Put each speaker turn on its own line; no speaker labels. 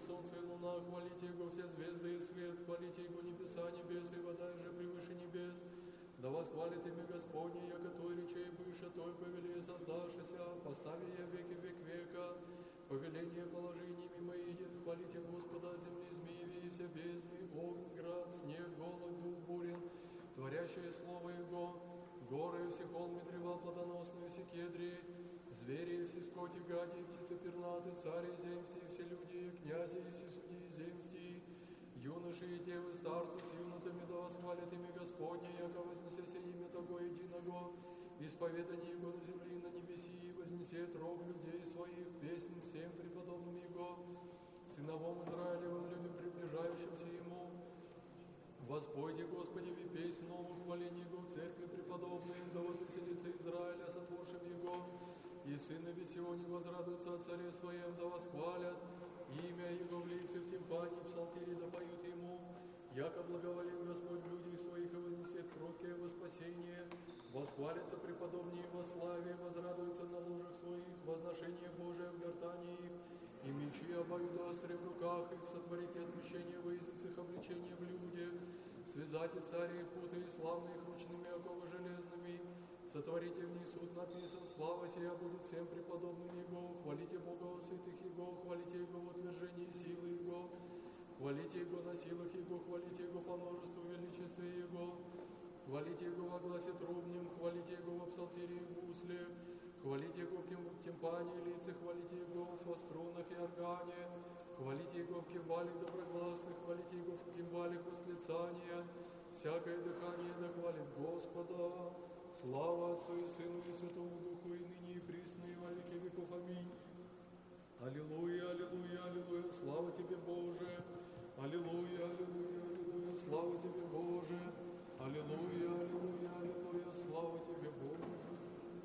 солнце и луна, хвалите Его все звезды и свет, хвалите Его небеса, небес и вода же превыше небес. Да восхвалит имя Господне, яко той речей быше, той повели создавшися, постави я веки век века. Повеление положениями моих, хвалите Господа от земли змеи и все бездны, огонь, град, снег, голод, дух бурен, творящее слово Его, горы и все холмы, трева плодоносные, все кедри, звери и все скоти, гади, и птицы пернаты, цари земсти, и все люди, и князи, и все судьи земсти, юноши и девы, старцы с юнотами, да восхвалят имя Господне, яко вознесеся имя Того единого, исповедание Его на земли и на небеси, и вознесет рог людей своих, песнь всем преподобным Его, сыновом Израилевым, людям, приближающимся Ему. Воспойте, Господи, ви песнь новую, хваление Его в церкви преподобной, да возвеселится Израиля, сотворшим Его, и сынове Сионе возрадуются о царе Своем, да восхвалят имя Его в лице в тимпане, в псалтире да поют Ему, яко благоволил Господь людей Своих и вознесет кроткое во спасение, восхвалятся преподобнее во славе, возрадуются на ложах Своих, возношение Божие в гортани их, и мечи обоюдоострые в руках их, сотворите отмещение во языцах, обличение в людях, связайте цари и путы, и славные ручными оковы железными, сотворите в них суд написан, слава сия будет всем преподобным Его, хвалите Бога во святых Его, хвалите Его в утверждении силы Его, хвалите Его на силах Его, хвалите Его по множеству величестве Его, хвалите Его во гласе трубнем, хвалите Его во псалтире и гусле, хвалите Его в тимпане и лице, хвалите Его во струнах и органе, хвалите Его в кимвалях доброгласных, хвалите Его в кимвалях восклицания, всякое дыхание да хвалит Господа. Слава Отцу и Сыну и